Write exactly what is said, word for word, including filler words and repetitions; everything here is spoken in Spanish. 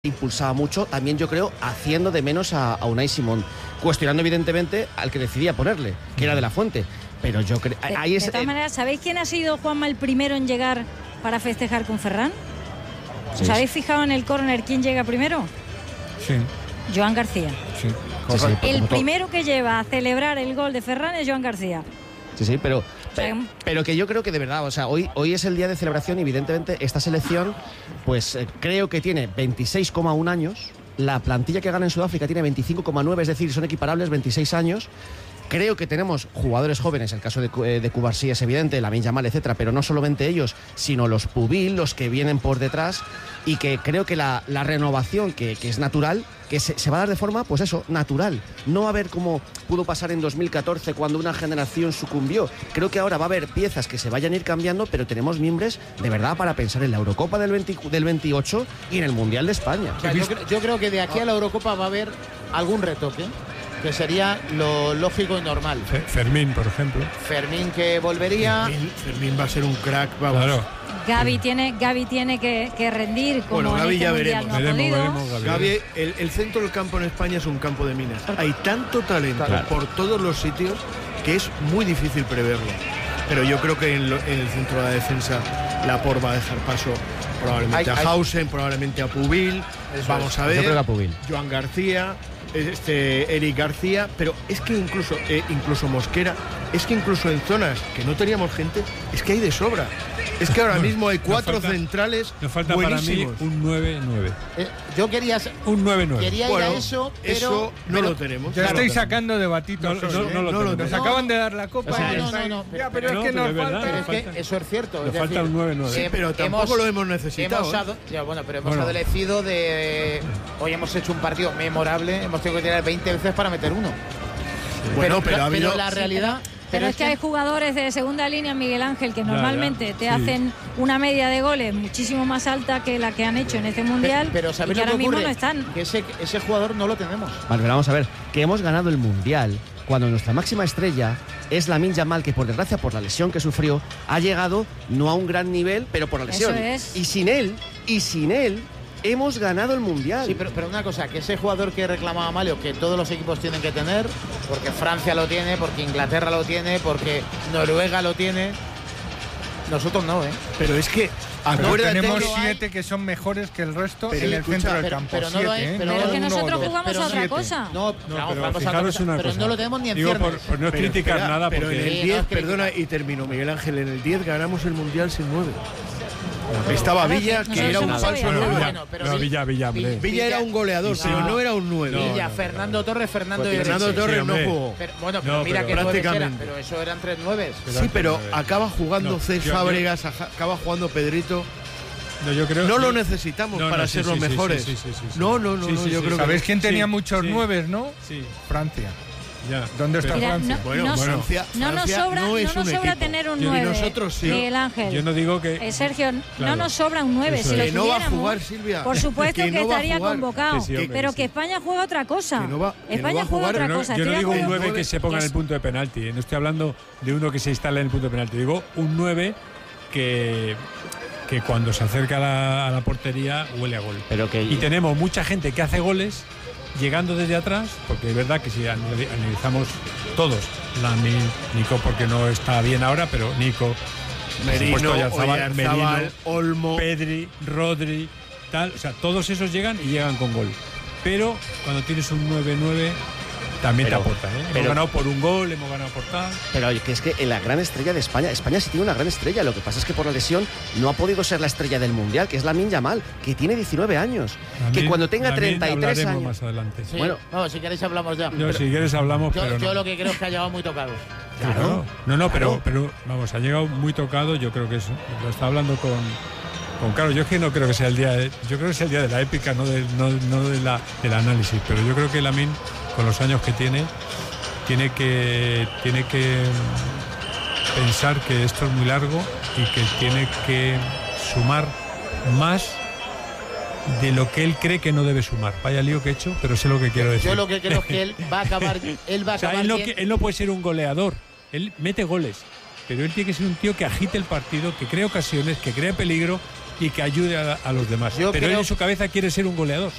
impulsaba mucho, también yo creo, haciendo de menos a, a Unai Simón, cuestionando evidentemente al que decidía ponerle, que era De La Fuente. Pero yo creo... De, de todas maneras, ¿sabéis quién ha sido, Juanma, el primero en llegar para festejar con Ferran? ¿Os sí. habéis fijado en el córner quién llega primero? Sí. Joan García. Sí. Sí, sí, el primero que lleva a celebrar el gol de Ferran es Joan García. Sí, sí, pero, pero, pero que yo creo que de verdad, o sea, hoy, hoy es el día de celebración y evidentemente esta selección, pues eh, creo que tiene veintiséis coma uno años, la plantilla que gana en Sudáfrica tiene veinticinco coma nueve, es decir, son equiparables, veintiséis años. Creo que tenemos jugadores jóvenes, el caso de, de Cubarsí es evidente, Lamine Yamal, etcétera, pero no solamente ellos, sino los Pubil, los que vienen por detrás, y que creo que la, la renovación que, que es natural, que se, se va a dar de forma, pues eso, natural. No va a haber como pudo pasar en dos mil catorce cuando una generación sucumbió. Creo que ahora va a haber piezas que se vayan a ir cambiando, pero tenemos miembros de verdad para pensar en la Eurocopa del, veinte, del veintiocho y en el Mundial de España. O sea, yo, yo creo que de aquí a la Eurocopa va a haber algún retoque, que sería lo lógico y normal. Fermín, por ejemplo. Fermín que volvería. Fermín, Fermín va a ser un crack, vamos. Claro. Gavi tiene, Gavi tiene que, que rendir como bueno, Gavi en este ya mundial veremos. no ha veremos, podido. veremos Gavi. Gavi, el, el centro del campo en España es un campo de minas. Hay tanto talento claro. por todos los sitios que es muy difícil preverlo. Pero yo creo que en, lo, en el centro de la defensa Laporte va a dejar paso probablemente hay, a Hausen, hay... probablemente a Pubil. Eso vamos es. a ver. Yo creo que a Pubil. Joan García. Este Eric García, pero es que incluso eh, incluso Mosquera, es que incluso en zonas que no teníamos gente, es que hay de sobra. Es que ahora mismo hay cuatro nos falta, centrales nos falta buenísimos. Para mí un nueve nueve. Eh, yo quería un nueve nueve. Quería bueno, ir a eso, pero eso no pero, lo tenemos. Ya estáis sacando debatitos. No, no, no, no, lo no, nos no, acaban de dar la copa. O sea, y no, estáis... no, no, ya, pero no, es que pero nos falta. Pero es falta. que eso es cierto. Nos es falta decir, un nueve nueve. Sí, pero tampoco hemos, lo hemos necesitado. Hemos ado, ya, bueno, pero hemos bueno. adolecido de. Hoy hemos hecho un partido memorable. Hemos tenido que tirar veinte veces para meter uno. Sí, bueno, pero, pero, ha habido... pero la realidad. Pero, pero es que hay jugadores de segunda línea, Miguel Ángel, que normalmente ya, ya. te Sí. hacen una media de goles muchísimo más alta que la que han hecho en este mundial. Pero, pero ¿sabéis y que lo ahora que ocurre? mismo no están. Que ese, ese jugador no lo tenemos. Vale, pero vamos a ver, que hemos ganado el mundial cuando nuestra máxima estrella es Lamine Yamal, que por desgracia, por la lesión que sufrió, ha llegado no a un gran nivel, pero por la lesión. Eso es. Y sin él, y sin él, hemos ganado el mundial. Sí, pero, pero una cosa, que ese jugador que reclamaba Malio, que todos los equipos tienen que tener, porque Francia lo tiene, porque Inglaterra lo tiene, porque Noruega lo tiene, nosotros no, ¿eh? Pero es que Pero tenemos no siete que son mejores que el resto pero en el escucha, centro del pero, campo. pero no siete, lo hay, ¿eh? pero, Pero no que uno nosotros o dos. jugamos Pero a otra siete. cosa. No, No, vamos, pero vamos a otra fijaros cosa, una pero cosa. no lo tenemos ni en Digo, por, ciernes. por no pero criticar espera, nada, pero porque en el Sí, diez, no, perdona, y termino, Miguel Ángel, en el diez ganamos el mundial sin nueve. Estaba Villa, que no, era no, un no falso sabía. nueve. Bueno, pero no, sí. Villa, Villa, hombre. Villa era un goleador, Sí, pero no. no era un nueve. Villa, no, no. Fernando Torres, Fernando Pues Iglesias. Fernando Torres Sí, no hombre. jugó. Pero, bueno, pero No, mira pero que nueve eran, prácticamente. pero eso eran tres nueves. Sí, pero nueve. acaba jugando No, Cés yo- yo- Fábregas, aja- acaba jugando Pedrito. No, yo creo, No lo yo- necesitamos No, no, para sí, ser sí, los sí, mejores. sí, sí, sí, sí. No, no, no, Sí, no, sí, yo sí. creo que ¿Sabéis no. quién tenía Sí, muchos sí. nueves, no? Sí. Francia. Ya. ¿Dónde está Mira, Francia? no, Bueno, no, bueno, Francia- no nos Francia sobra, no no es nos un sobra equipo. tener un Y nueve. nosotros sí. Miguel Ángel. Yo no digo que... Eh, Sergio, Claro. no nos sobra un nueve. Eso Si es. lo Que no va a tuviéramos, jugar, Silvia. por supuesto Que que, no va a estaría jugar. convocado. Que sí, hombre, pero que que sí. España juega otra cosa. Que no va- que España no va a juega jugar. otra Pero no- cosa. yo no Estoy de digo un acuerdo. nueve que se ponga en el punto de penalti, ¿eh? No estoy hablando de uno que se instala en el punto de penalti. Digo un nueve que, que cuando se acerca a la, a la portería huele a gol. Pero que... Y tenemos mucha gente que hace goles llegando desde atrás, porque es verdad que si analizamos todos, Lamine, Nico porque no está bien ahora, pero Nico, Merino, por supuesto, Oyarzabal, Oyarzabal, Merino, Olmo. Pedri, Rodri, tal, o sea, todos esos llegan y llegan con gol. Pero cuando tienes un nueve nueve también Pero- te aporta, ¿eh? Hemos pero- ganado por un gol, hemos ganado por tal. Pero oye, que es que en la gran estrella de España, España sí tiene una gran estrella, lo que pasa es que por la lesión no ha podido ser la estrella del Mundial, que es Lamine Yamal, que tiene diecinueve años, que Lamine- cuando tenga Lamine treinta y tres hablaremos años... más adelante. Sí. Bueno. No, si queréis hablamos ya. Yo, Pero si quieres hablamos, yo, pero yo no. lo que creo es que ha llegado muy tocado. Claro. No, no, pero, Claro. pero vamos, ha llegado muy tocado. Yo creo que es, lo está hablando con, con Carlos. Yo es que no creo que sea el día, de, yo creo que es el día de la épica, no, de, no, no de la, del análisis. Pero yo creo que Lamine, con los años que tiene, tiene que, tiene que pensar que esto es muy largo y que tiene que sumar más de lo que él cree que no debe sumar. Vaya lío que he hecho, pero sé lo que quiero decir. Yo lo que creo es que él va a acabar, él va a O sea, acabar él, no, bien. que- él no puede ser un goleador. Él mete goles. Pero él tiene que ser un tío que agite el partido, que cree ocasiones, que crea peligro y que ayude a, a los demás. Yo Pero él creo- en su cabeza quiere ser un goleador.